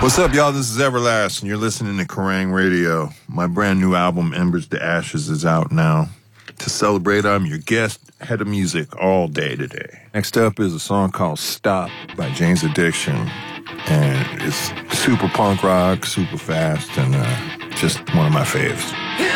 What's up, y'all? This is Everlast, and you're listening to Kerrang! Radio. My brand new album, Embers to Ashes, is out now. To celebrate, I'm your guest, head of music all day today. Next up is a song called Stop by Jane's Addiction. And it's super punk rock, super fast, and just one of my faves.